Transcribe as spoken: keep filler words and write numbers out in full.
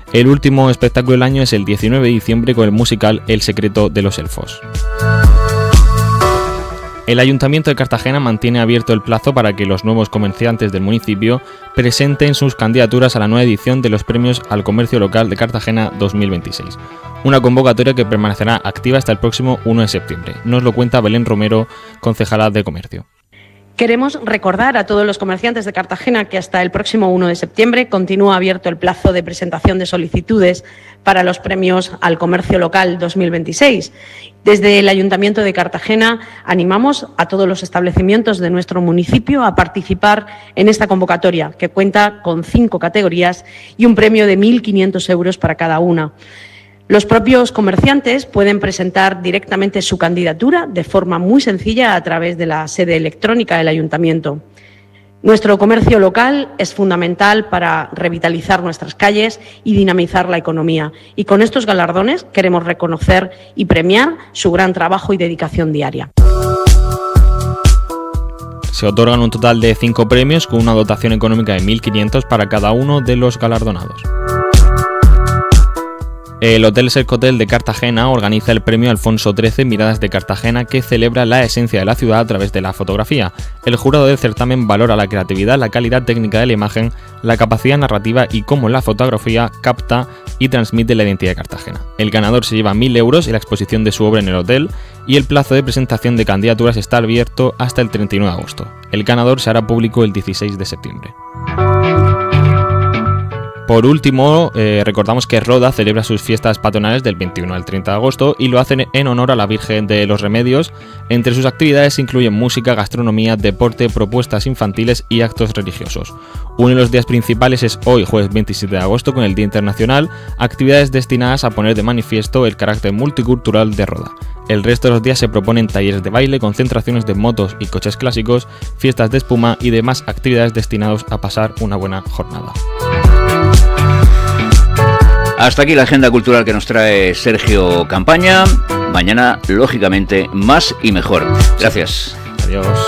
El último espectáculo del año es el diecinueve de diciembre con el musical El secreto de los elfos. El Ayuntamiento de Cartagena mantiene abierto el plazo para que los nuevos comerciantes del municipio presenten sus candidaturas a la nueva edición de los Premios al Comercio Local de Cartagena dos mil veintiséis. Una convocatoria que permanecerá activa hasta el próximo uno de septiembre. Nos lo cuenta Belén Romero, concejala de Comercio. Queremos recordar a todos los comerciantes de Cartagena que hasta el próximo uno de septiembre continúa abierto el plazo de presentación de solicitudes para los premios al comercio local dos mil veintiséis. Desde el Ayuntamiento de Cartagena animamos a todos los establecimientos de nuestro municipio a participar en esta convocatoria, que cuenta con cinco categorías y un premio de mil quinientos euros para cada una. Los propios comerciantes pueden presentar directamente su candidatura de forma muy sencilla a través de la sede electrónica del Ayuntamiento. Nuestro comercio local es fundamental para revitalizar nuestras calles y dinamizar la economía. Y con estos galardones queremos reconocer y premiar su gran trabajo y dedicación diaria. Se otorgan un total de cinco premios con una dotación económica de mil quinientos para cada uno de los galardonados. El Hotel Sercotel de Cartagena organiza el premio Alfonso trece Miradas de Cartagena, que celebra la esencia de la ciudad a través de la fotografía. El jurado del certamen valora la creatividad, la calidad técnica de la imagen, la capacidad narrativa y cómo la fotografía capta y transmite la identidad de Cartagena. El ganador se lleva mil euros y la exposición de su obra en el hotel, y el plazo de presentación de candidaturas está abierto hasta el treinta y uno de agosto. El ganador se hará público el dieciséis de septiembre. Por último, eh, recordamos que Roda celebra sus fiestas patronales del veintiuno al treinta de agosto y lo hacen en honor a la Virgen de los Remedios. Entre sus actividades incluyen música, gastronomía, deporte, propuestas infantiles y actos religiosos. Uno de los días principales es hoy, jueves veintisiete de agosto, con el Día Internacional, actividades destinadas a poner de manifiesto el carácter multicultural de Roda. El resto de los días se proponen talleres de baile, concentraciones de motos y coches clásicos, fiestas de espuma y demás actividades destinadas a pasar una buena jornada. Hasta aquí la agenda cultural que nos trae Sergio Campaña. Mañana, lógicamente, más y mejor. Gracias. Adiós.